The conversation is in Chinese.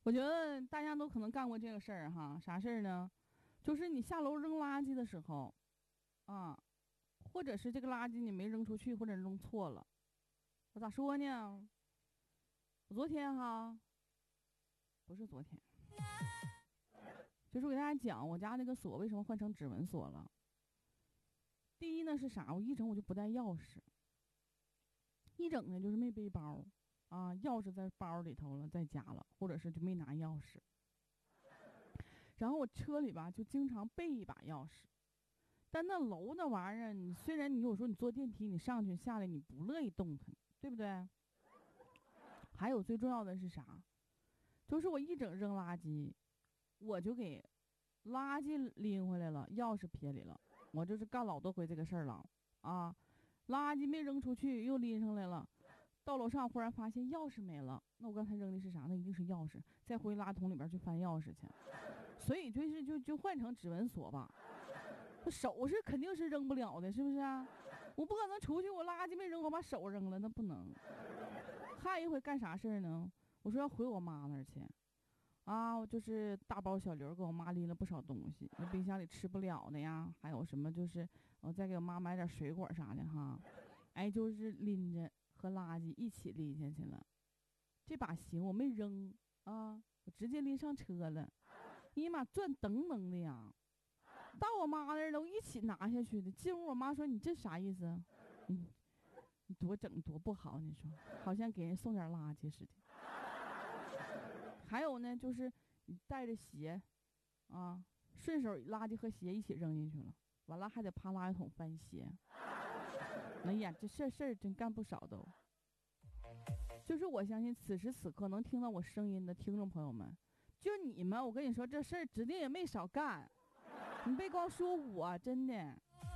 我觉得大家都可能干过这个事儿哈，啥事儿呢？就是你下楼扔垃圾的时候，啊，或者是这个垃圾你没扔出去，或者扔错了。我咋说呢？我昨天哈，不是昨天，就是我给大家讲，我家那个锁为什么换成指纹锁了。第一呢是啥？我一整我就不带钥匙，一整呢就是没背包，啊，钥匙在包里头了，在家了，或者是就没拿钥匙。然后我车里吧就经常备一把钥匙，但那楼那玩意儿，你虽然你有时候你坐电梯，你上去下来你不乐意动弹，对不对？还有最重要的是啥？就是我一整扔垃圾，我就给垃圾拎回来了，钥匙撇里了。我就是干老多回这个事儿了啊！垃圾没扔出去，又拎上来了。到楼上忽然发现钥匙没了，那我刚才扔的是啥？那一定是钥匙，再回垃圾桶里边去翻钥匙去。所以就换成指纹锁吧。手是肯定是扔不了的，是不是啊？我不可能出去，我垃圾没扔，我把手扔了，那不能。还一回干啥事儿呢？我说要回我妈那儿去，啊，我就是大包小溜给我妈拎了不少东西，那冰箱里吃不了的呀，还有什么就是我再给我妈买点水果啥的哈，哎，就是拎着和垃圾一起拎下去了。这把行我没扔啊，我直接拎上车了。尼玛转噔噔的呀！到我妈那儿了，我一起拿下去的。进屋，我妈说：“你这啥意思？你多整多不好，你说好像给人送点垃圾似的。”还有呢，就是你带着鞋，啊，顺手垃圾和鞋一起扔进去了，完了还得趴垃圾桶翻鞋。哎呀，这事儿真干不少都。就是我相信此时此刻能听到我声音的听众朋友们，就你们，我跟你说这事儿指定也没少干。你别光说我，真的。